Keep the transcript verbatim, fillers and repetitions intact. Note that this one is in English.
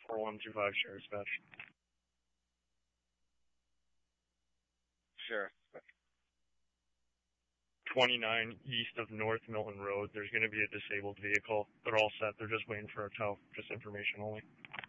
four one two five, Sheriff's Dispatch. Sheriff. twenty-nine east of North Milton Road. There's going to be a disabled vehicle. They're all set. They're just waiting for a tow. Just information only.